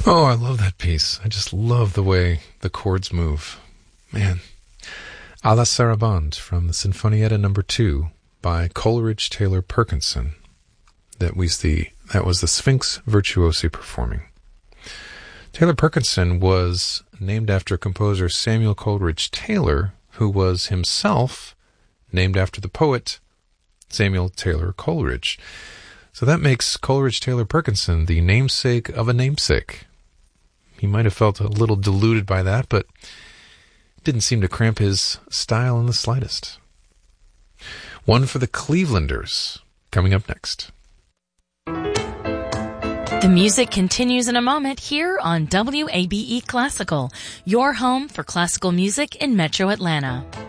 Oh, I love that piece. I just love the way the chords move. Man. A la Sarabande from the Sinfonietta No. 2 by Coleridge Taylor Perkinson. That was the Sphinx Virtuosi performing. Taylor Perkinson was named after composer Samuel Coleridge Taylor, who was himself named after the poet Samuel Taylor Coleridge. So that makes Coleridge Taylor Perkinson the namesake of a namesake. He might have felt a little deluded by that, but it didn't seem to cramp his style in the slightest. One for the Clevelanders, coming up next. The music continues in a moment here on WABE Classical, your home for classical music in Metro Atlanta.